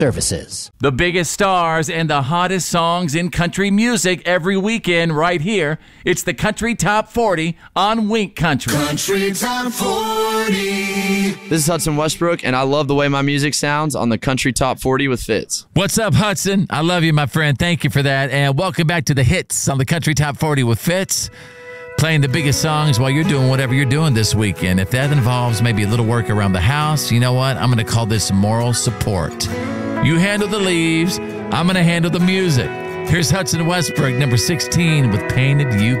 services. The biggest stars and the hottest songs in country music every weekend right here. It's the Country Top 40 on Wink Country. Country Top 40. This is Hudson Westbrook, and I love the way my music sounds on the Country Top 40 with Fitz. What's up, Hudson? I love you, my friend. Thank you for that. And welcome back to the hits on the Country Top 40 with Fitz. Playing the biggest songs while you're doing whatever you're doing this weekend. If that involves maybe a little work around the house, you know what? I'm going to call this moral support. You handle the leaves, I'm going to handle the music. Here's Hudson Westbrook, number 16, with Painted You